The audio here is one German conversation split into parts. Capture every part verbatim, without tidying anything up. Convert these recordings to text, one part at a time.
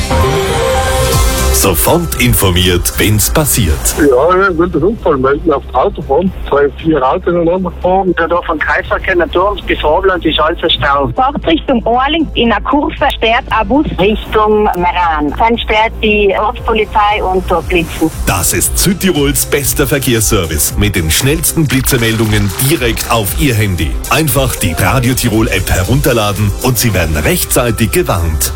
Sofort informiert, wenn's passiert. Ja, ich will den Unfall melden auf der Autobahn. Zwei, vier Autos ineinander gefahren. Ja, da von Kreisverkehr Naturms bis Robland ist alles ein Stau. Fahrt Richtung Orling in einer Kurve, sperrt ein Bus Richtung Meran. Dann sperrt die Ortspolizei und dort blitzen. Das ist Südtirols bester Verkehrsservice mit den schnellsten Blitzemeldungen direkt auf Ihr Handy. Einfach die Radio Tirol App herunterladen und Sie werden rechtzeitig gewarnt.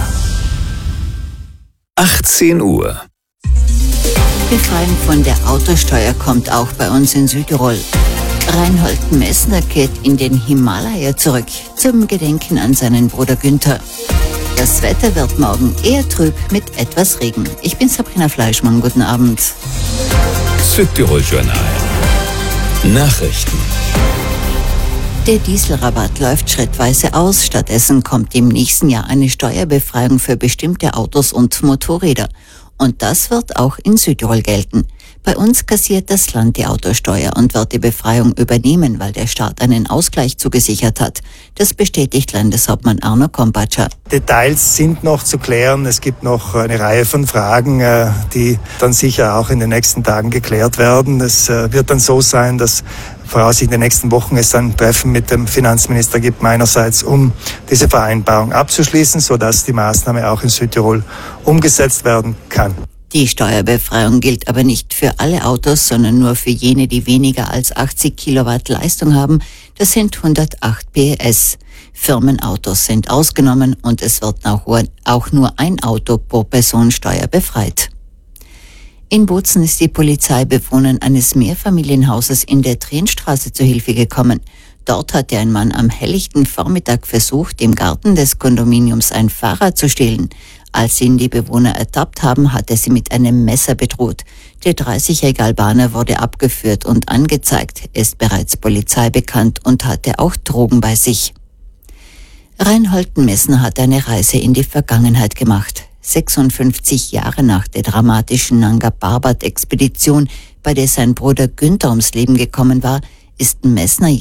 achtzehn Uhr. Befreiung von der Autosteuer kommt auch bei uns in Südtirol. Reinhold Messner kehrt in den Himalaya zurück, zum Gedenken an seinen Bruder Günther. Das Wetter wird morgen eher trüb mit etwas Regen. Ich bin Sabrina Fleischmann, guten Abend. Südtirol Journal. Nachrichten. Der Dieselrabatt läuft schrittweise aus. Stattdessen kommt im nächsten Jahr eine Steuerbefreiung für bestimmte Autos und Motorräder. Und das wird auch in Südtirol gelten. Bei uns kassiert das Land die Autosteuer und wird die Befreiung übernehmen, weil der Staat einen Ausgleich zugesichert hat. Das bestätigt Landeshauptmann Arno Kompatscher. Details sind noch zu klären. Es gibt noch eine Reihe von Fragen, die dann sicher auch in den nächsten Tagen geklärt werden. Es wird dann so sein, dass voraussichtlich in den nächsten Wochen es ein Treffen mit dem Finanzminister gibt, meinerseits, um diese Vereinbarung abzuschließen, sodass die Maßnahme auch in Südtirol umgesetzt werden kann. Die Steuerbefreiung gilt aber nicht für alle Autos, sondern nur für jene, die weniger als achtzig Kilowatt Leistung haben. Das sind hundertacht P S. Firmenautos sind ausgenommen und es wird auch nur ein Auto pro Person steuerbefreit. In Bozen ist die Polizei Bewohnern eines Mehrfamilienhauses in der Trienstraße zu Hilfe gekommen. Dort hatte ein Mann am helllichten Vormittag versucht, im Garten des Kondominiums ein Fahrrad zu stehlen. Als ihn die Bewohner ertappt haben, hat er sie mit einem Messer bedroht. Der dreißigjährige Albaner wurde abgeführt und angezeigt, ist bereits Polizei bekannt und hatte auch Drogen bei sich. Reinhold Messner hat eine Reise in die Vergangenheit gemacht. sechsundfünfzig Jahre nach der dramatischen Nanga Parbat-Expedition, bei der sein Bruder Günther ums Leben gekommen war, ist Messner